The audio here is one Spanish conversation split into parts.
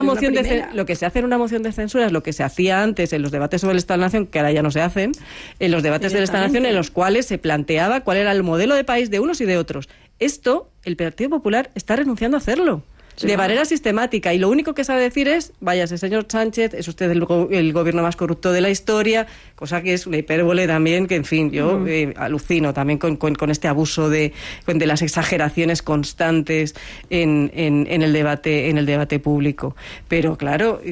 Lo que se hace en una moción de censura es lo que se hacía antes en los debates sobre el Estado de la Nación, que ahora ya no se hacen, en los debates del Estado de la Nación en los cuales se planteaba cuál era el modelo de país de unos y de otros. Esto, el Partido Popular está renunciando a hacerlo. De manera sistemática, y lo único que sabe decir es: váyase, señor Sánchez, es usted el gobierno más corrupto de la historia, cosa que es una hipérbole también, que en fin, yo alucino también con este abuso de las exageraciones constantes en el debate público. Pero claro,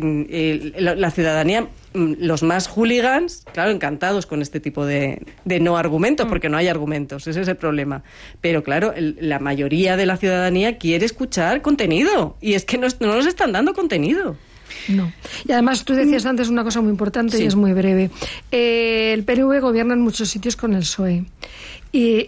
la ciudadanía, los más hooligans, claro, encantados con este tipo de no argumentos, porque no hay argumentos, ese es el problema. Pero claro, la mayoría de la ciudadanía quiere escuchar contenido, y es que no nos están dando contenido. No. Y además tú decías antes una cosa muy importante, sí, y es muy breve. El PNV gobierna en muchos sitios con el PSOE. Y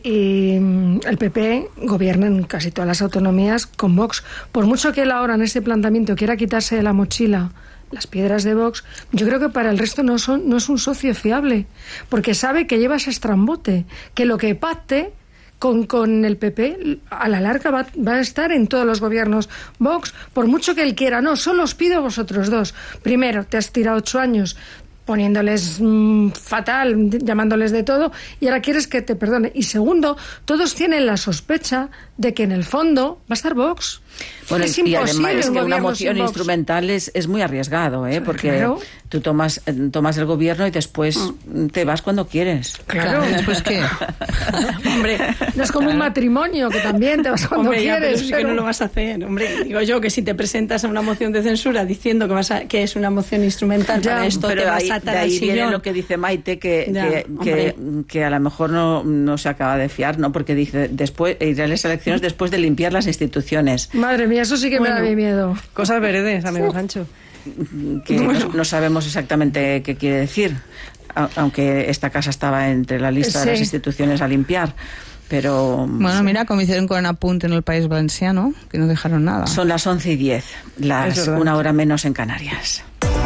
el PP gobierna en casi todas las autonomías con Vox. Por mucho que él ahora en este planteamiento quiera quitarse de la mochila las piedras de Vox, yo creo que para el resto no es un socio fiable, porque sabe que lleva ese estrambote, que lo que pacte con el PP a la larga va a estar en todos los gobiernos Vox, por mucho que él quiera. No, solo os pido a vosotros dos. Primero, te has tirado 8 años poniéndoles fatal, llamándoles de todo, y ahora quieres que te perdone. Y segundo, todos tienen la sospecha de que en el fondo va a estar Vox. Bueno, es y además es que una gobierno moción instrumental es muy arriesgado, porque claro, tú tomas el gobierno y después te vas cuando quieres. Claro, ¿después qué? Hombre, no es como un matrimonio, que también te vas cuando quieres. Pero sí que no lo vas a hacer. Hombre, digo yo que si te presentas a una moción de censura diciendo que es una moción instrumental, para esto pero te vas a atar al sillón. De ahí viene lo que dice Maite, que a lo mejor no se acaba de fiar, ¿no? Porque dice, después irá a las elecciones después de limpiar las instituciones. Madre mía, eso sí que me da miedo. Cosas veredes, amigo Sancho. Que no sabemos exactamente qué quiere decir, aunque esta casa estaba entre la lista de las instituciones a limpiar. Pero bueno, mira, como hicieron con Apunt en el País Valenciano, que no dejaron nada. Son las 11:10, una hora menos en Canarias.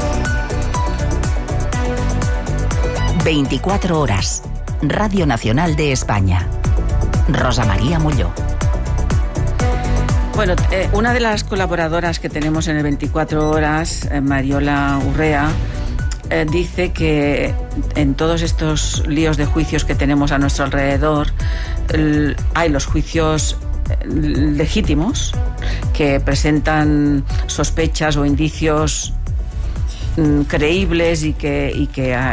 24 horas. Radio Nacional de España. Rosa María Molló. Bueno, una de las colaboradoras que tenemos en el 24 horas, Mariola Urrea, dice que en todos estos líos de juicios que tenemos a nuestro alrededor, hay los juicios legítimos que presentan sospechas o indicios creíbles y que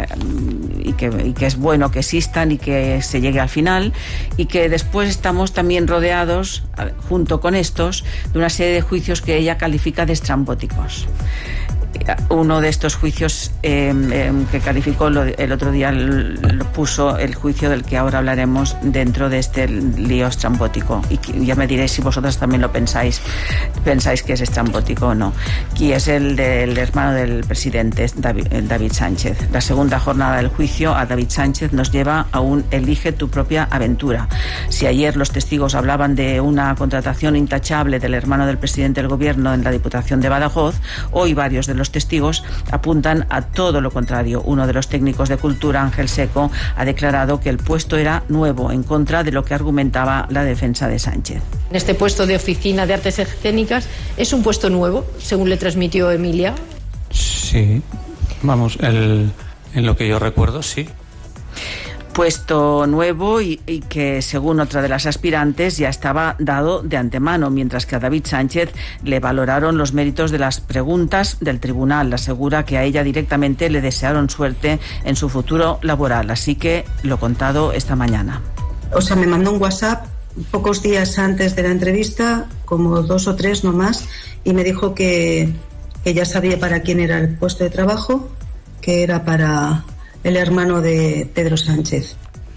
es bueno que existan y que se llegue al final, y que después estamos también rodeados, junto con estos, de una serie de juicios que ella califica de estrambóticos. Uno de estos juicios que calificó el otro día lo puso el juicio del que ahora hablaremos dentro de este lío estrambótico, y ya me diréis si vosotras también lo pensáis que es estrambótico o no, y es el del hermano del presidente, David Sánchez. La segunda jornada del juicio a David Sánchez nos lleva a un elige tu propia aventura. Si ayer los testigos hablaban de una contratación intachable del hermano del presidente del gobierno en la Diputación de Badajoz, hoy varios de los testigos apuntan a todo lo contrario. Uno de los técnicos de cultura, Ángel Seco, ha declarado que el puesto era nuevo, en contra de lo que argumentaba la defensa de Sánchez. Este puesto de oficina de artes escénicas es un puesto nuevo, según le transmitió Emilia. Sí, vamos, en lo que yo recuerdo, sí. Puesto nuevo y que, según otra de las aspirantes, ya estaba dado de antemano, mientras que a David Sánchez le valoraron los méritos de las preguntas del tribunal. Asegura que a ella directamente le desearon suerte en su futuro laboral. Así que lo contado esta mañana. O sea, me mandó un WhatsApp pocos días antes de la entrevista, como 2 o 3 no más, y me dijo que ya sabía para quién era el puesto de trabajo, que era para el hermano de Pedro Sánchez.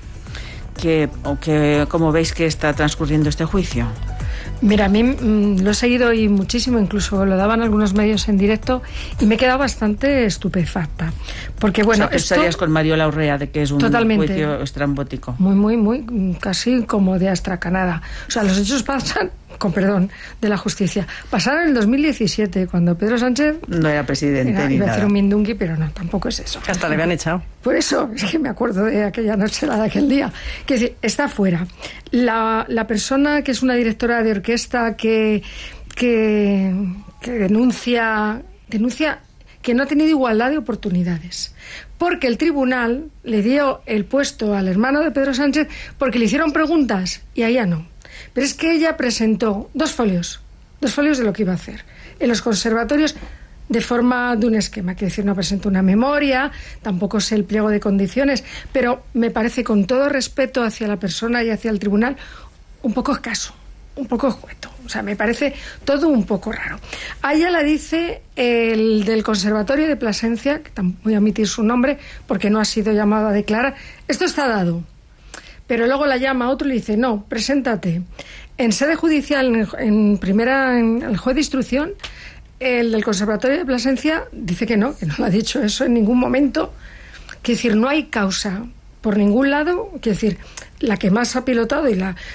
¿Cómo veis que está transcurriendo este juicio? Mira, a mí lo he seguido y muchísimo, incluso lo daban algunos medios en directo, y me he quedado bastante estupefacta. Porque bueno, o sea, estarías con Mariola Urrea de que es un juicio estrambótico. Muy, casi como de astracanada. O sea, los hechos pasan, con perdón de la justicia, pasaron en el 2017, cuando Pedro Sánchez no era presidente ni iba nada. a hacer un mindungui, pero no, tampoco es eso. Hasta le habían echado. Por eso es que me acuerdo de aquella noche, la de aquel día. Quiero decir, está fuera. La persona que es una directora de orquesta que denuncia denuncia que no ha tenido igualdad de oportunidades, porque el tribunal le dio el puesto al hermano de Pedro Sánchez porque le hicieron preguntas y a ella no. Pero es que ella presentó 2 folios de lo que iba a hacer en los conservatorios de forma de un esquema, quiero decir, no presentó una memoria, tampoco sé el pliego de condiciones, pero me parece, con todo respeto hacia la persona y hacia el tribunal, un poco escaso, un poco escueto. O sea, me parece todo un poco raro. A ella la dice el del Conservatorio de Plasencia, que tampoco voy a omitir su nombre porque no ha sido llamado a declarar, esto está dado. Pero luego la llama a otro y le dice, no, preséntate. En sede judicial, en el juez de instrucción, el del Conservatorio de Plasencia dice que no lo ha dicho eso en ningún momento. Quiere decir, no hay causa por ningún lado. Quiere decir, la que más ha pilotado y la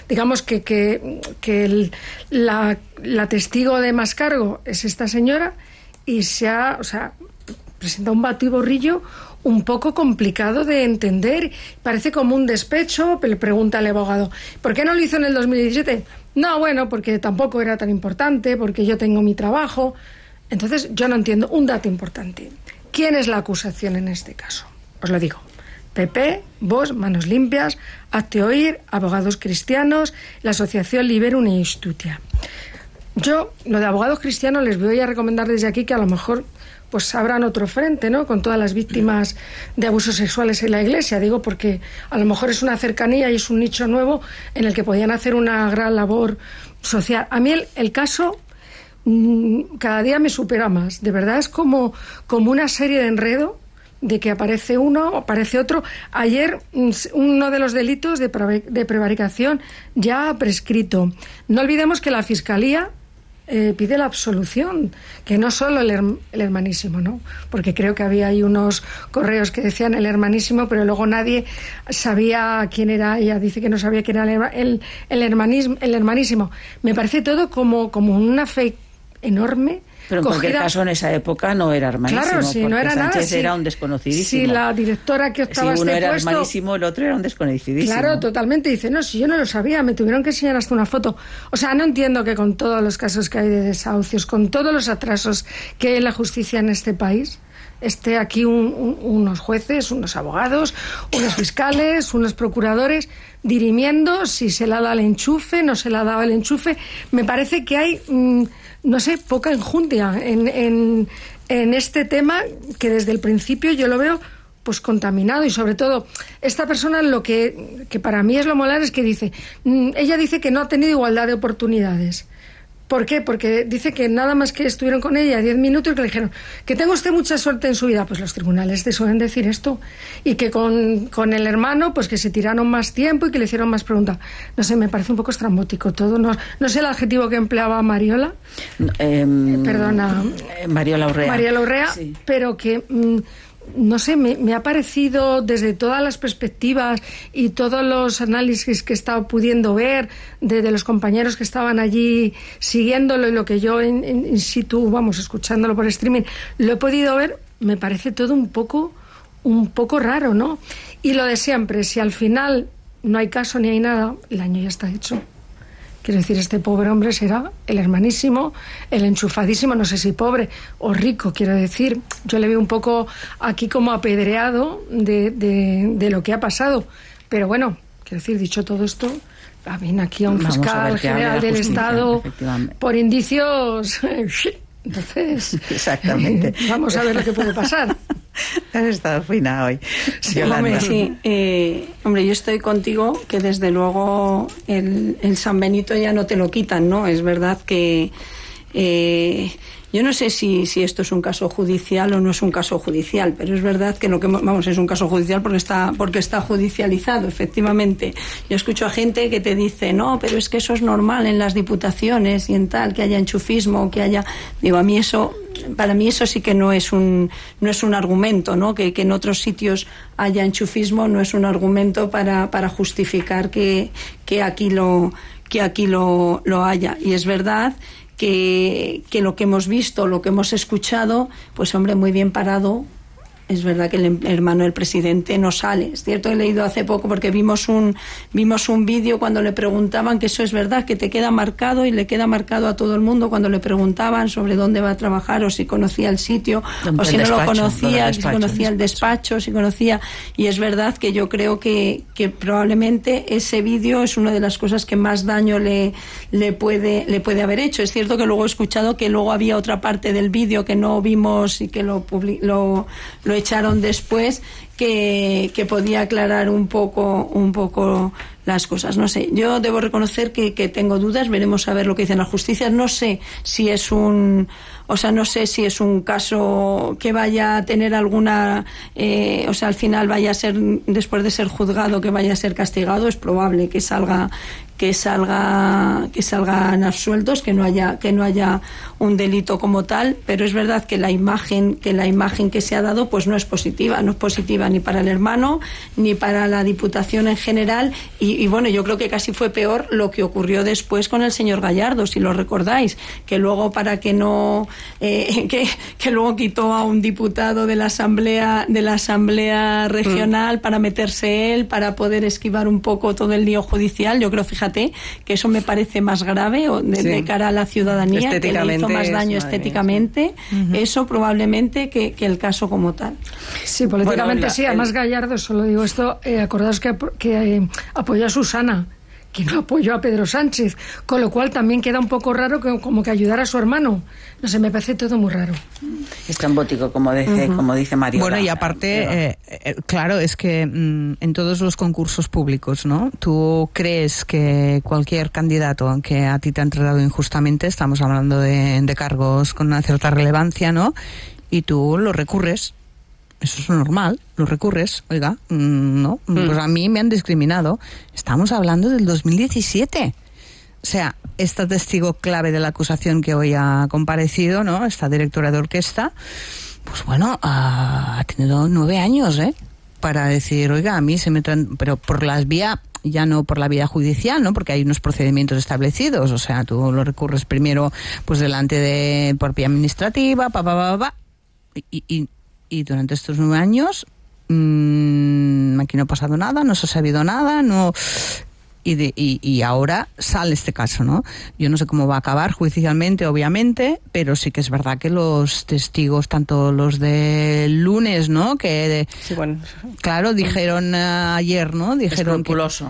testigo de más cargo es esta señora, y presenta un batiborrillo un poco complicado de entender. Parece como un despecho. Le pregunta al abogado, ¿por qué no lo hizo en el 2017? No, bueno, porque tampoco era tan importante, porque yo tengo mi trabajo. Entonces, yo no entiendo un dato importante. ¿Quién es la acusación en este caso? Os lo digo. PP, Vox, Manos Limpias, Hazte Oír, Abogados Cristianos, la Asociación Liberum e Iustitia. Yo, lo de abogados cristianos, les voy a recomendar desde aquí que a lo mejor pues abran otro frente, ¿no?, con todas las víctimas de abusos sexuales en la Iglesia. Digo porque a lo mejor es una cercanía y es un nicho nuevo en el que podían hacer una gran labor social. A mí el caso cada día me supera más. De verdad es como una serie de enredo, de que aparece uno, aparece otro. Ayer uno de los delitos de prevaricación ya ha prescrito. No olvidemos que la Fiscalía pide la absolución, que no solo el hermanísimo, ¿no? Porque creo que había ahí unos correos que decían el hermanísimo, pero luego nadie sabía quién era. Ella dice que no sabía quién era el hermanísimo. Me parece todo como una fe enorme. Pero en cualquier caso, en esa época no era hermanísimo. Claro, sí, no era Sánchez nada. Sí. Era un desconocidísimo. Sí, la directora que estaba si uno era puesto, hermanísimo, el otro era un desconocidísimo. Claro, totalmente. Dice, no, si yo no lo sabía, me tuvieron que enseñar hasta una foto. O sea, no entiendo que con todos los casos que hay de desahucios, con todos los atrasos que hay en la justicia en este país, esté aquí unos jueces, unos abogados, unos fiscales, unos procuradores dirimiendo si se le ha dado el enchufe, no se le ha dado el enchufe. Me parece que hay, no sé, poca enjundia en este tema, que desde el principio yo lo veo pues contaminado. Y sobre todo, esta persona, lo que para mí es lo molar, es que dice, ella dice que no ha tenido igualdad de oportunidades. ¿Por qué? Porque dice que nada más que estuvieron con ella 10 minutos y que le dijeron que tenga usted mucha suerte en su vida. Pues los tribunales te suelen decir esto. Y que con el hermano, pues que se tiraron más tiempo y que le hicieron más preguntas. No sé, me parece un poco estrambótico todo. No sé el adjetivo que empleaba Mariola. Perdona. Mariola Urrea. Mariola Urrea, sí. Pero que... no sé, me ha parecido desde todas las perspectivas y todos los análisis que he estado pudiendo ver de los compañeros que estaban allí siguiéndolo, y lo que yo in situ, escuchándolo por streaming, lo he podido ver. Me parece todo un poco raro, ¿no? Y lo de siempre, si al final no hay caso ni hay nada, el daño ya está hecho. Quiero decir, este pobre hombre será el hermanísimo, el enchufadísimo, no sé si pobre o rico, quiero decir. Yo le veo un poco aquí como apedreado de lo que ha pasado. Pero bueno, quiero decir, dicho todo esto, viene aquí a un fiscal general del Estado por indicios. Entonces, exactamente. Vamos a ver lo que puede pasar. Has estado fina hoy. Sí, hombre, yo estoy contigo, que desde luego el San Benito ya no te lo quitan, ¿no? Es verdad que yo no sé si esto es un caso judicial o no es un caso judicial, pero es verdad que es un caso judicial porque está judicializado, efectivamente. Yo escucho a gente que te dice, no, pero es que eso es normal en las diputaciones y en tal, que haya enchufismo, que haya... Digo, para mí eso sí que no es un argumento, ¿no? Que en otros sitios haya enchufismo no es un argumento para justificar que aquí lo haya. Y es verdad que lo que hemos visto, lo que hemos escuchado, pues hombre, muy bien parado es verdad que el hermano del presidente no sale. Es cierto, he leído hace poco, porque vimos un vídeo cuando le preguntaban, que eso es verdad, que te queda marcado y le queda marcado a todo el mundo cuando le preguntaban sobre dónde va a trabajar, o si conocía el sitio, o si no lo conocía, si conocía el despacho, si conocía. Y es verdad que yo creo que probablemente ese vídeo es una de las cosas que más daño le puede haber hecho. Es cierto que luego he escuchado que luego había otra parte del vídeo que no vimos y que lo echaron después, que podía aclarar un poco las cosas. No sé, yo debo reconocer que tengo dudas. Veremos a ver lo que dicen las justicias. No sé si es un caso que vaya a tener alguna, al final vaya a ser, después de ser juzgado, que vaya a ser castigado. Es probable que salgan absueltos, que no haya un delito como tal, pero es verdad que la imagen que se ha dado pues no es positiva ni para el hermano ni para la Diputación en general, y bueno, yo creo que casi fue peor lo que ocurrió después con el señor Gallardo, si lo recordáis, que luego para que no que luego quitó a un diputado de la asamblea regional para meterse él, para poder esquivar un poco todo el lío judicial. Yo creo, fíjate, que eso me parece más grave de cara a la ciudadanía, que le hizo más daño estéticamente, eso probablemente que el caso como tal. Sí, políticamente sí, además Gallardo, solo digo esto, acordaos que apoyó a Susana, que no apoyó a Pedro Sánchez, con lo cual también queda un poco raro como que ayudara a su hermano. No sé, me parece todo muy raro. Estrambótico, como dice Mario. Bueno, y aparte, claro, es que en todos los concursos públicos, ¿no? Tú crees que cualquier candidato que a ti te han tratado injustamente, estamos hablando de cargos con una cierta relevancia, ¿no? Y tú lo recurres. Eso es normal, lo recurres, oiga, no, pues a mí me han discriminado. Estamos hablando del 2017. O sea, esta testigo clave de la acusación que hoy ha comparecido, ¿no? Esta directora de orquesta, pues bueno, ha tenido 9 años, para decir, oiga, a mí se me pero por las vías, ya no por la vía judicial, ¿no? Porque hay unos procedimientos establecidos, o sea, tú lo recurres primero, pues delante de por vía administrativa, y durante estos 9 años aquí no ha pasado nada, no se ha sabido nada, no. Y ahora sale este caso, ¿no? Yo no sé cómo va a acabar judicialmente, obviamente, pero sí que es verdad que los testigos, tanto los del lunes, ¿no? Sí, bueno. Claro, dijeron ayer, ¿no? Dijeron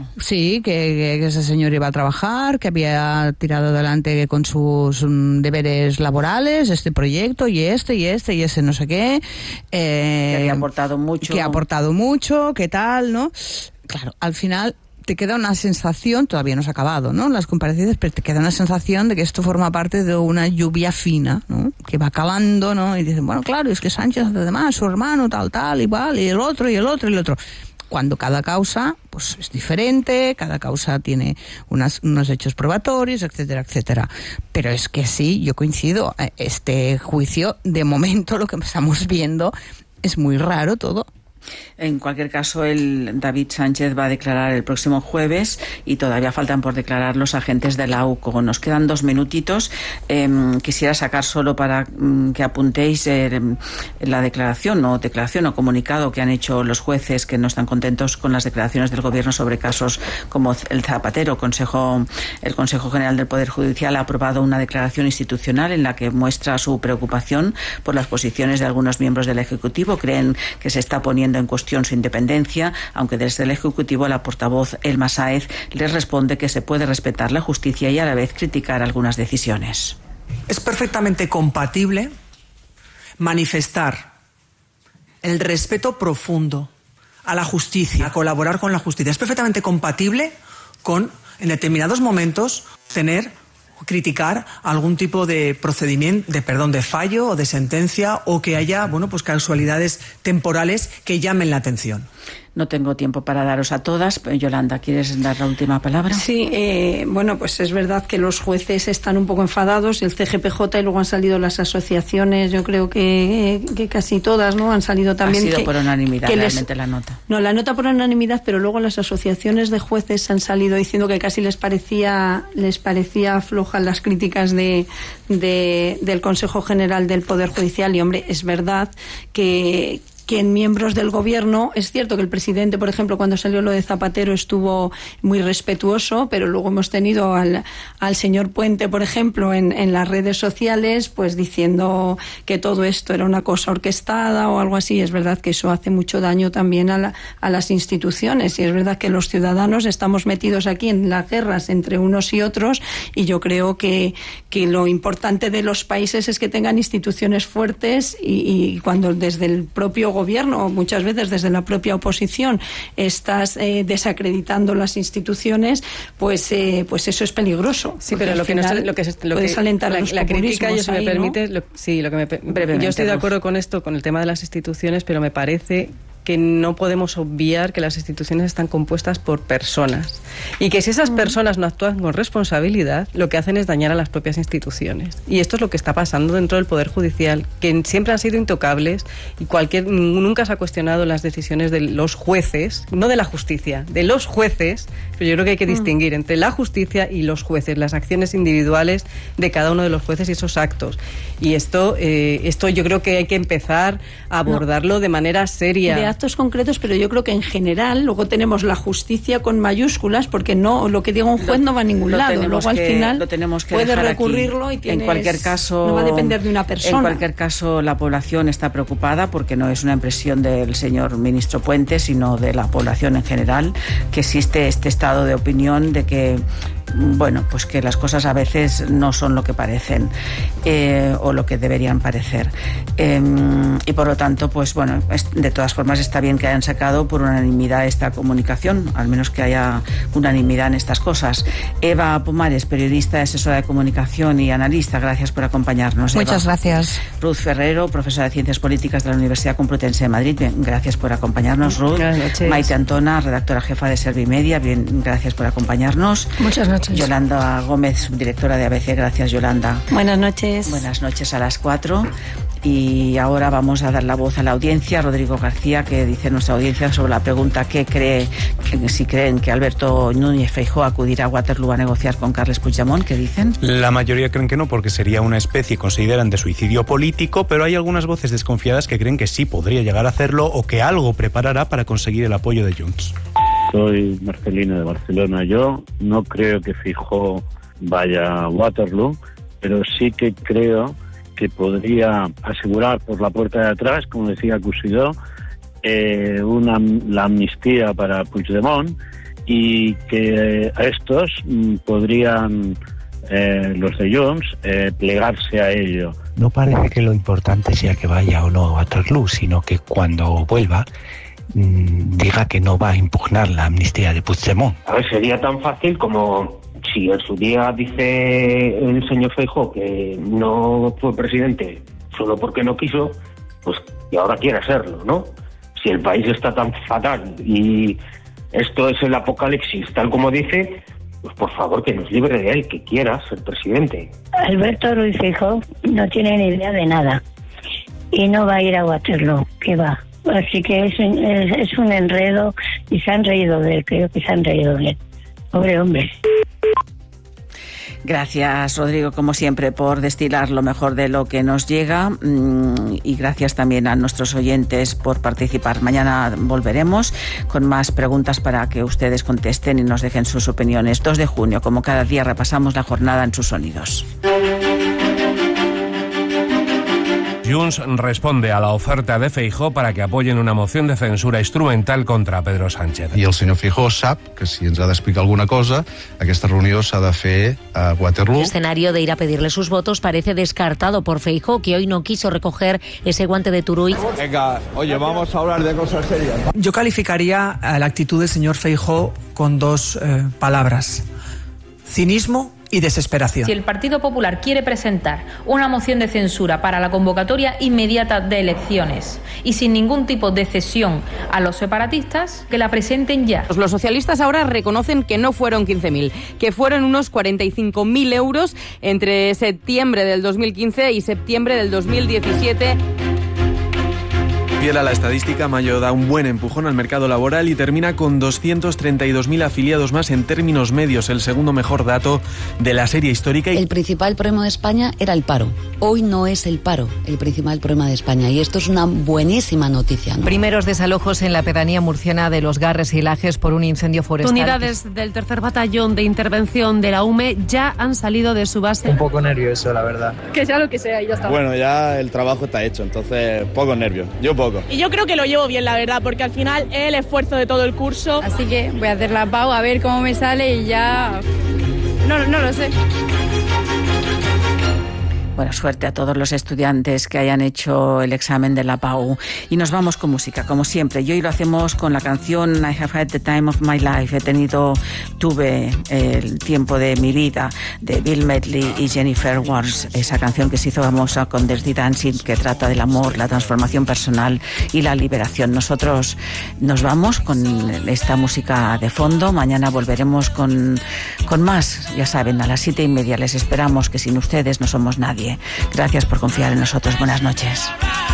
que ese señor iba a trabajar, que había tirado adelante con sus deberes laborales este proyecto y ese no sé qué. Que había aportado mucho. Que ha aportado mucho, qué tal, ¿no? Claro, al final te queda una sensación, todavía no se ha acabado, ¿no? Las comparecencias, pero te queda una sensación de que esto forma parte de una lluvia fina, ¿no? Que va calando, ¿no? Y dicen, bueno, claro, es que Sánchez además, su hermano, tal, igual, y el otro. Cuando cada causa, pues es diferente, cada causa tiene unos hechos probatorios, etcétera, etcétera. Pero es que sí, yo coincido, este juicio, de momento lo que estamos viendo es muy raro todo. En cualquier caso, David Sánchez va a declarar el próximo jueves y todavía faltan por declarar los agentes de la AUCO. Nos quedan 2 minutitos. Quisiera sacar solo para que apuntéis la declaración o comunicado que han hecho los jueces que no están contentos con las declaraciones del Gobierno sobre casos como el Zapatero. El Consejo General del Poder Judicial ha aprobado una declaración institucional en la que muestra su preocupación por las posiciones de algunos miembros del Ejecutivo. Creen que se está poniendo en cuestión su independencia, aunque desde el Ejecutivo la portavoz Elma Sáez les responde que se puede respetar la justicia y a la vez criticar algunas decisiones. Es perfectamente compatible manifestar el respeto profundo a la justicia, a colaborar con la justicia. Es perfectamente compatible con, en determinados momentos, criticar algún tipo de procedimiento, de fallo o de sentencia, o que haya, pues casualidades temporales que llamen la atención. No tengo tiempo para daros a todas. Yolanda, ¿quieres dar la última palabra? Sí, pues es verdad que los jueces están un poco enfadados, el CGPJ, y luego han salido las asociaciones, yo creo que casi todas, ¿no? Han salido también. Ha sido por unanimidad realmente la nota. No, la nota por unanimidad, pero luego las asociaciones de jueces han salido diciendo que casi les parecía flojas las críticas del Consejo General del Poder Judicial, y hombre, es verdad que en miembros del gobierno, es cierto que el presidente, por ejemplo, cuando salió lo de Zapatero estuvo muy respetuoso, pero luego hemos tenido al señor Puente, por ejemplo, en las redes sociales, pues diciendo que todo esto era una cosa orquestada o algo así. Es verdad que eso hace mucho daño también a las instituciones, y es verdad que los ciudadanos estamos metidos aquí en las guerras entre unos y otros, y yo creo que lo importante de los países es que tengan instituciones fuertes, y cuando desde el propio gobierno, muchas veces desde la propia oposición, estás desacreditando las instituciones, pues eso es peligroso. Sí, pero puedes alentar la crítica, si me permite, ¿no? Yo estoy de acuerdo con esto, con el tema de las instituciones, pero me parece que no podemos obviar que las instituciones están compuestas por personas, y que si esas personas no actúan con responsabilidad, lo que hacen es dañar a las propias instituciones. Y esto es lo que está pasando dentro del Poder Judicial, que siempre han sido intocables, y nunca se ha cuestionado las decisiones de los jueces, no de la justicia, de los jueces. Pero yo creo que hay que distinguir entre la justicia y los jueces, las acciones individuales de cada uno de los jueces y esos actos. Y esto yo creo que hay que empezar a abordarlo de manera seria. De actos concretos, pero yo creo que en general luego tenemos la justicia con mayúsculas, porque no, lo que diga un juez no va a ningún lado. Luego al final puedes recurrirlo aquí. Y en cualquier caso, no va a depender de una persona. En cualquier caso, la población está preocupada, porque no es una impresión del señor ministro Puente, sino de la población en general, que existe este estado de opinión de que, bueno, pues que las cosas a veces no son lo que parecen, o lo que deberían parecer, y por lo tanto, pues bueno, de todas formas está bien que hayan sacado por unanimidad esta comunicación, al menos que haya unanimidad en estas cosas. Eva Pomares, periodista, asesora de comunicación y analista, gracias por acompañarnos. Muchas gracias. Ruth Ferrero, profesora de Ciencias Políticas de la Universidad Complutense de Madrid, bien, gracias por acompañarnos, Ruth. Buenas noches. Maite Antona, redactora jefa de Servimedia, bien, gracias por acompañarnos. Muchas noches. Yolanda Gómez, subdirectora de ABC, gracias, Yolanda. Buenas noches. Buenas noches a las 4. Y ahora vamos a dar la voz a la audiencia. Rodrigo García, que dice nuestra audiencia sobre la pregunta si creen que Alberto Núñez Feijóo acudirá a Waterloo a negociar con Carles Puigdemont. ¿Qué dicen? La mayoría creen que no, porque sería una especie, consideran, de suicidio político, pero hay algunas voces desconfiadas que creen que sí podría llegar a hacerlo, o que algo preparará para conseguir el apoyo de Junts. Soy Marcelino de Barcelona. Yo no creo que Feijóo vaya a Waterloo, pero sí que creo que podría asegurar por la puerta de atrás, como decía Cusidó, la amnistía para Puigdemont, y que estos podrían, los de Junts, plegarse a ello. No parece que lo importante sea que vaya o no a Waterloo, sino que cuando vuelva diga que no va a impugnar la amnistía de Puigdemont. A ver, sería tan fácil como si en su día dice el señor Feijóo que no fue presidente solo porque no quiso, pues y ahora quiere hacerlo, ¿no? Si el país está tan fatal y esto es el apocalipsis, tal como dice, pues por favor que nos libre de él, que quiera ser presidente. Alberto Ruiz Feijóo no tiene ni idea de nada y no va a ir a Waterloo, que va. Así que es un enredo, y se han reído de él, creo que se han reído de él. Pobre hombre. Gracias, Rodrigo, como siempre, por destilar lo mejor de lo que nos llega, y gracias también a nuestros oyentes por participar. Mañana volveremos con más preguntas para que ustedes contesten y nos dejen sus opiniones. 2 de junio, como cada día, repasamos la jornada en sus sonidos. Junts responde a la oferta de Feijóo para que apoyen una moción de censura instrumental contra Pedro Sánchez. I el senyor Feijóo sap que si ens ha d'explicar alguna cosa, aquesta reunió s'ha de fer a Waterloo. El escenario de ir a pedirle sus votos parece descartado por Feijóo, que hoy no quiso recoger ese guante de Turull. Venga, oye, vamos a hablar de cosas serias. Yo calificaría la actitud del señor Feijóo con 2 palabras: cinismo y desesperación. Si el Partido Popular quiere presentar una moción de censura para la convocatoria inmediata de elecciones y sin ningún tipo de cesión a los separatistas, que la presenten ya. Los socialistas ahora reconocen que no fueron 15.000, que fueron unos 45.000 euros entre septiembre del 2015 y septiembre del 2017. rompiera la estadística, mayo da un buen empujón al mercado laboral y termina con 232.000 afiliados más en términos medios, el segundo mejor dato de la serie histórica. El principal problema de España era el paro. Hoy no es el paro el principal problema de España, y esto es una buenísima noticia, ¿no? Primeros desalojos en la pedanía murciana de Los Garres y Lajes por un incendio forestal. Unidades del tercer batallón de intervención de la UME ya han salido de su base. Un poco nervioso, la verdad. Que sea lo que sea y ya está. Bueno, ya el trabajo está hecho, entonces poco nervios. Yo poco. Y yo creo que lo llevo bien, la verdad, porque al final es el esfuerzo de todo el curso. Así que voy a hacer la PAU a ver cómo me sale y ya... No lo sé. Bueno, suerte a todos los estudiantes que hayan hecho el examen de la PAU. Y nos vamos con música, como siempre. Y hoy lo hacemos con la canción I Have Had the Time of My Life. Tuve el tiempo de mi vida, de Bill Medley y Jennifer Warnes. Esa canción que se hizo famosa con Dirty Dancing, que trata del amor, la transformación personal y la liberación. Nosotros nos vamos con esta música de fondo. Mañana volveremos con más. Ya saben, a las 7:30 les esperamos, que sin ustedes no somos nadie. Gracias por confiar en nosotros. Buenas noches.